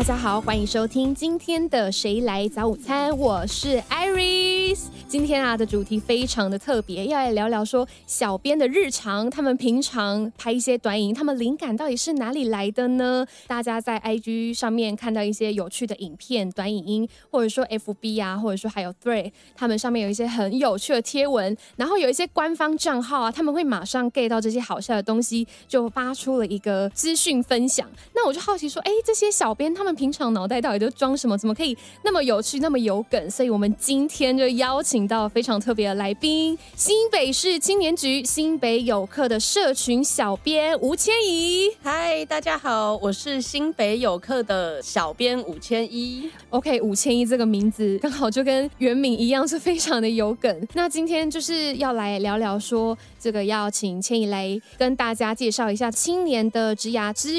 大家好，欢迎收听今天的谁来早午餐，我是 Iris。 今天的主题非常的特别，要来聊聊说小编的日常，他们平常拍一些短影，他们灵感到底是哪里来的呢？大家在 IG 上面看到一些有趣的影片、短影音，或者说 FB 或者说还有 Thread， 他们上面有一些很有趣的贴文，然后有一些官方账号他们会马上 get 到这些好笑的东西，就发出了一个资讯分享。那我就好奇说，这些小编他们平常脑袋到底都装什么，怎么可以那么有趣那么有梗？所以我们今天就邀请到非常特别的来宾，新北市青年局新北有课的社群小编吴千怡。 嗨，大家好，我是新北有课的小编5100。 OK， 5100这个名字刚好就跟原名一样，是非常的有梗。那今天就是要来聊聊说，这个要请千怡来跟大家介绍一下青年的职涯资